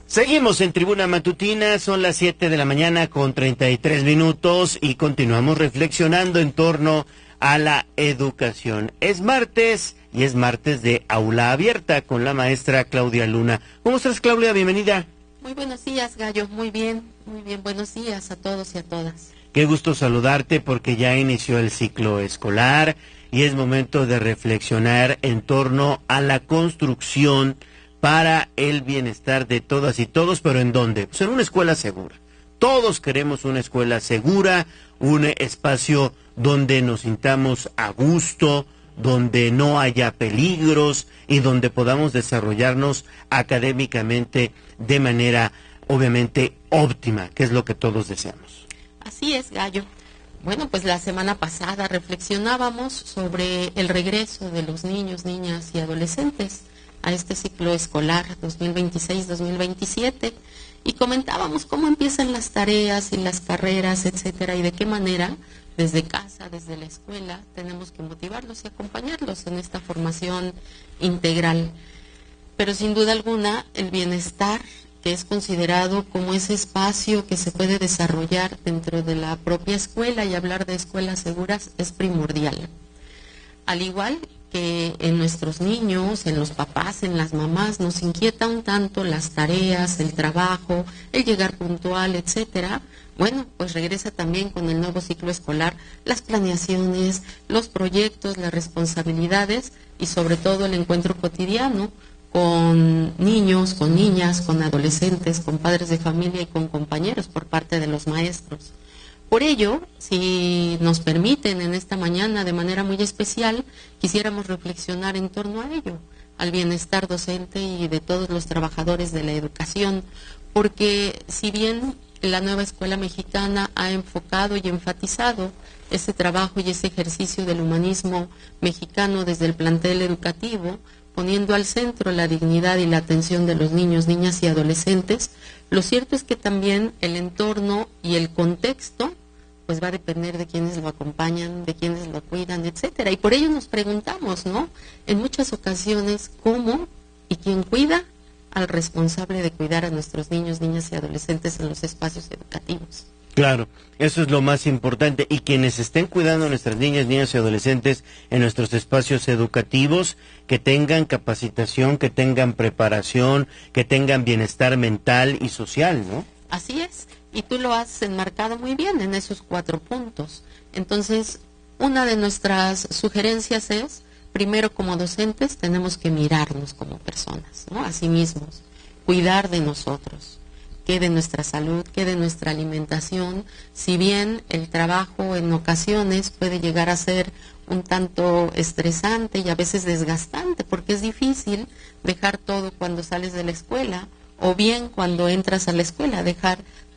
Seguimos en Tribuna Matutina, son las 7 de la mañana con 33 minutos y continuamos reflexionando en torno a la educación. Es martes y es martes de Aula Abierta con la maestra Claudia Luna. ¿Cómo estás, Claudia? Bienvenida. Muy buenos días, Gallo. Muy bien. Buenos días a todos y a todas. Qué gusto saludarte porque ya inició el ciclo escolar y es momento de reflexionar en torno a la construcción para el bienestar de todas y todos, pero ¿en dónde? Pues en una escuela segura. Todos queremos una escuela segura, un espacio donde nos sintamos a gusto, donde no haya peligros y donde podamos desarrollarnos académicamente de manera, obviamente, óptima, que es lo que todos deseamos. Así es, Gallo. Bueno, pues la semana pasada reflexionábamos sobre el regreso de los niños, niñas y adolescentes a este ciclo escolar 2026-2027 y comentábamos cómo empiezan las tareas y las carreras, etcétera, y de qué manera desde casa, desde la escuela, tenemos que motivarlos y acompañarlos en esta formación integral. Pero sin duda alguna, el bienestar, que es considerado como ese espacio que se puede desarrollar dentro de la propia escuela, y hablar de escuelas seguras es primordial. Al igual que en nuestros niños, en los papás, en las mamás, nos inquieta un tanto las tareas, el trabajo, el llegar puntual, etcétera. Bueno, pues regresa también con el nuevo ciclo escolar las planeaciones, los proyectos, las responsabilidades y sobre todo el encuentro cotidiano con niños, con niñas, con adolescentes, con padres de familia y con compañeros por parte de los maestros. Por ello, si nos permiten en esta mañana de manera muy especial, quisiéramos reflexionar en torno a ello, al bienestar docente y de todos los trabajadores de la educación, porque si bien la nueva escuela mexicana ha enfocado y enfatizado ese trabajo y ese ejercicio del humanismo mexicano desde el plantel educativo, poniendo al centro la dignidad y la atención de los niños, niñas y adolescentes, lo cierto es que también el entorno y el contexto pues va a depender de quienes lo acompañan, de quienes lo cuidan, etcétera. Y por ello nos preguntamos, ¿no? En muchas ocasiones, ¿cómo y quién cuida al responsable de cuidar a nuestros niños, niñas y adolescentes en los espacios educativos? Claro, eso es lo más importante. Y quienes estén cuidando a nuestras niñas, niños y adolescentes en nuestros espacios educativos, que tengan capacitación, que tengan preparación, que tengan bienestar mental y social, ¿no? Así es, y tú lo has enmarcado muy bien en esos 4 puntos. Entonces, una de nuestras sugerencias es, primero como docentes, tenemos que mirarnos como personas, ¿no? A sí mismos, cuidar de nosotros, que de nuestra salud, que de nuestra alimentación, si bien el trabajo en ocasiones puede llegar a ser un tanto estresante y a veces desgastante, porque es difícil dejar todo cuando sales de la escuela, o bien cuando entras a la escuela, dejar